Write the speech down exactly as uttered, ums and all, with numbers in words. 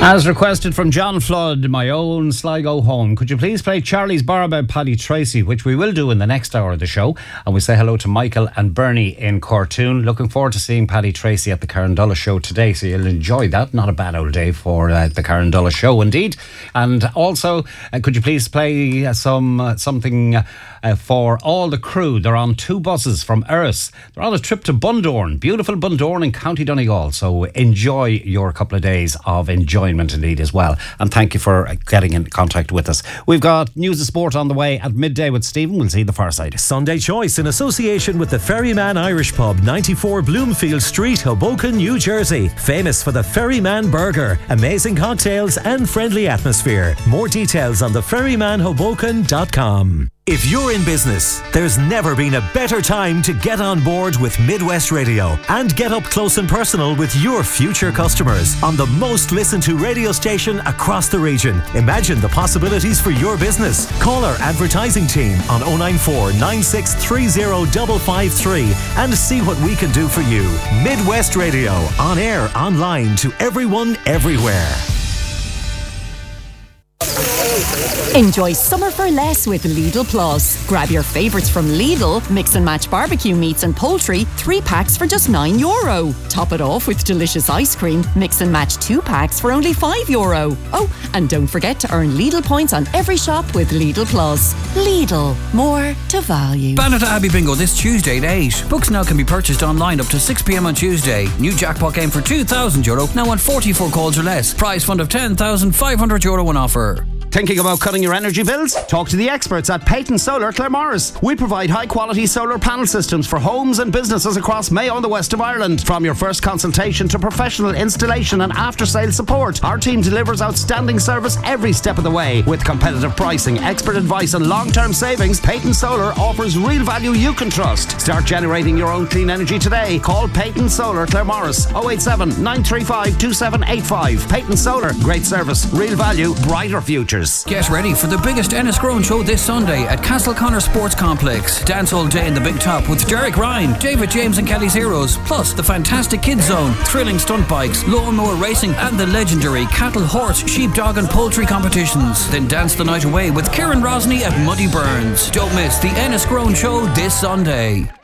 As requested from John Flood, my own Sligo home, could you please play Charlie's Bar by Paddy Tracy, which we will do in the next hour of the show. And we say hello to Michael and Bernie in Cortoon. Looking forward to seeing Paddy Tracy at the Carndullah show today, so you'll enjoy that. Not a bad old day for uh, the Carndullah show indeed. And also, uh, could you please play uh, some uh, something uh, for all the crew? They're on two buses from Erris. They're on a trip to Bundoran, beautiful Bundoran in County Donegal. So enjoy your couple of days of enjoyment indeed as well, and thank you for getting in contact with us. We've got news of sport on the way at midday with Stephen. We'll see the far side. Sunday Choice in association with the Ferryman Irish Pub, ninety-four Bloomfield Street, Hoboken, New Jersey. Famous for the Ferryman Burger, amazing cocktails and friendly atmosphere. More details on the ferryman hoboken dot com. If you're in business, there's never been a better time to get on board with Midwest Radio and get up close and personal with your future customers on the most listened to radio station across the region. Imagine the possibilities for your business. Call our advertising team on oh nine four, nine six three oh, five five three and see what we can do for you. Midwest Radio, on air, online, to everyone, everywhere. Enjoy summer for less with Lidl Plus. Grab your favourites from Lidl, mix and match barbecue meats and poultry, three packs for just nine euro. Top it off with delicious ice cream, mix and match two packs for only five euro. Oh, and don't forget to earn Lidl points on every shop with Lidl Plus. Lidl, more to value. Ballata Abbey Bingo this Tuesday at eight. Books now can be purchased online up to six p m on Tuesday. New jackpot game for two thousand euro, now on forty-four calls or less. Prize fund of ten thousand five hundred euro on offer. Thinking about cutting your energy bills? Talk to the experts at Peyton Solar Claremorris. We provide high quality solar panel systems for homes and businesses across Mayo and the west of Ireland. From your first consultation to professional installation and after sale support, our team delivers outstanding service every step of the way. With competitive pricing, expert advice and long-term savings, Peyton Solar offers real value you can trust. Start generating your own clean energy today. Call Peyton Solar Claremorris oh eight seven, nine three five, two seven eight five. Peyton Solar, great service, real value, brighter futures. Get ready for the biggest Enniscrone show this Sunday at Castleconnor Sports Complex. Dance all day in the Big Top with Derek Ryan, David James and Kelly's Heroes, plus the fantastic Kids Zone, thrilling stunt bikes, lawnmower racing and the legendary cattle, horse, sheep, dog and poultry competitions. Then dance the night away with Kieran Rosny at Muddy Burns. Don't miss the Enniscrone show this Sunday.